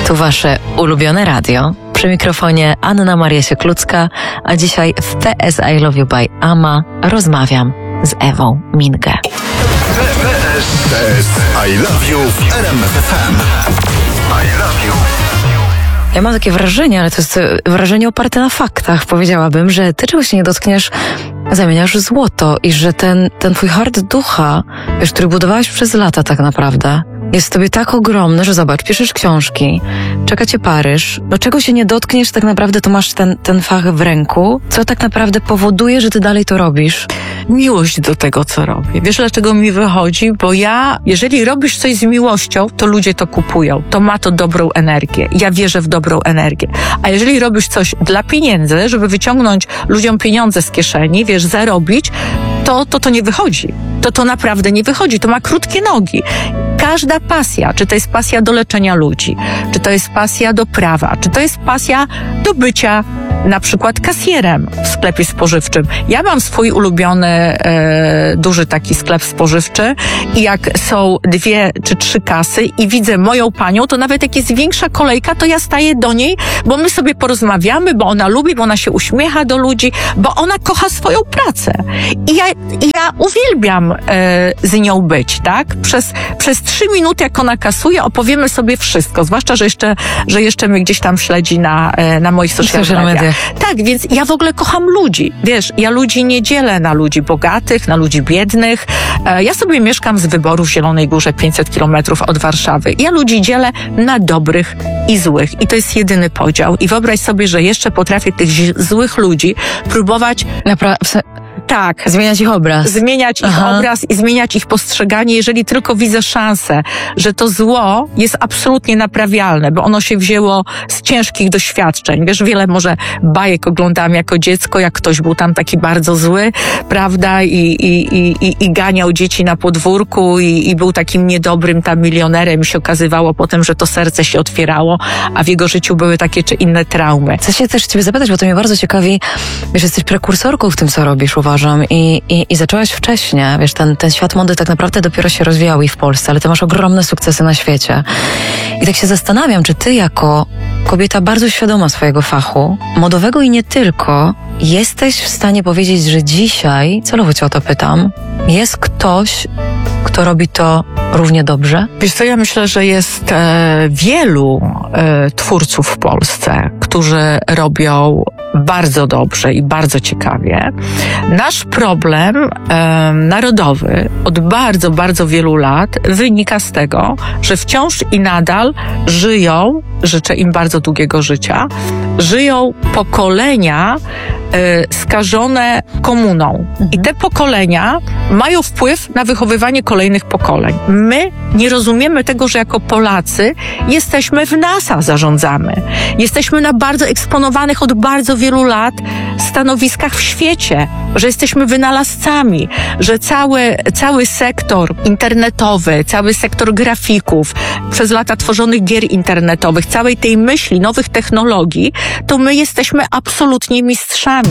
Tu wasze ulubione radio. Przy mikrofonie Anna Maria Sieklucka, a dzisiaj w PS I Love You by Ama rozmawiam z Ewą Mingę. PS I Love You w RMF FM. I Love You. Ja mam takie wrażenie, ale to jest wrażenie oparte na faktach. Powiedziałabym, że ty czegoś nie dotkniesz, zamieniasz w złoto i że ten twój hart ducha, wiesz, który budowałeś przez lata tak naprawdę, jest w tobie tak ogromny, że zobacz, piszesz książki, czeka cię Paryż, no czego się nie dotkniesz, tak naprawdę to masz ten fach w ręku, co tak naprawdę powoduje, że ty dalej to robisz. Miłość do tego, co robię. Wiesz, dlaczego mi wychodzi? Bo jeżeli robisz coś z miłością, to ludzie to kupują. To ma to dobrą energię. Ja wierzę w dobrą energię. A jeżeli robisz coś dla pieniędzy, żeby wyciągnąć ludziom pieniądze z kieszeni, wiesz, zarobić, to nie wychodzi. To naprawdę nie wychodzi. To ma krótkie nogi. Każda pasja, czy to jest pasja do leczenia ludzi, czy to jest pasja do prawa, czy to jest pasja do bycia na przykład kasjerem w sklepie spożywczym. Ja mam swój ulubiony, duży taki sklep spożywczy i jak są 2 czy 3 kasy i widzę moją panią, to nawet jak jest większa kolejka, to ja staję do niej, bo my sobie porozmawiamy, bo ona lubi, bo ona się uśmiecha do ludzi, bo ona kocha swoją pracę. I ja uwielbiam z nią być, tak? Przez 3 minuty, jak ona kasuje, opowiemy sobie wszystko. Zwłaszcza, że jeszcze mnie gdzieś tam śledzi na moich social mediach. Tak, więc ja w ogóle kocham ludzi. Wiesz, ja ludzi nie dzielę na ludzi bogatych, na ludzi biednych. Ja sobie mieszkam z wyboru w Zielonej Górze, 500 kilometrów od Warszawy. Ja ludzi dzielę na dobrych i złych. I to jest jedyny podział. I wyobraź sobie, że jeszcze potrafię tych złych ludzi próbować... Tak. Zmieniać ich obraz. Zmieniać ich obraz i zmieniać ich postrzeganie, jeżeli tylko widzę szansę, że to zło jest absolutnie naprawialne, bo ono się wzięło z ciężkich doświadczeń. Wiesz, wiele może bajek oglądałam jako dziecko, jak ktoś był tam taki bardzo zły, prawda, i ganiał dzieci na podwórku i był takim niedobrym tam milionerem i się okazywało potem, że to serce się otwierało, a w jego życiu były takie czy inne traumy. Chcę się też ciebie zapytać, bo to mnie bardzo ciekawi, wiesz, jesteś prekursorką w tym, co robisz, uważam, i zaczęłaś wcześniej, wiesz, ten świat mody tak naprawdę dopiero się rozwijał i w Polsce, ale ty masz ogromne sukcesy na świecie. I tak się zastanawiam, czy ty jako kobieta bardzo świadoma swojego fachu, modowego i nie tylko, jesteś w stanie powiedzieć, że dzisiaj, celowo cię o to pytam, jest ktoś, kto robi to równie dobrze? Wiesz co, ja myślę, że jest wielu twórców w Polsce, którzy robią bardzo dobrze i bardzo ciekawie. Nasz problem narodowy od bardzo, bardzo wielu lat wynika z tego, że wciąż i nadal żyją, życzę im bardzo długiego życia, żyją pokolenia skażone komuną. I te pokolenia mają wpływ na wychowywanie kolejnych pokoleń. My nie rozumiemy tego, że jako Polacy jesteśmy w NASA zarządzamy. Jesteśmy na bardzo eksponowanych od bardzo wielu lat stanowiskach w świecie, że jesteśmy wynalazcami, że cały sektor internetowy, cały sektor grafików, przez lata tworzonych gier internetowych, całej tej myśli, nowych technologii, to my jesteśmy absolutnie mistrzami.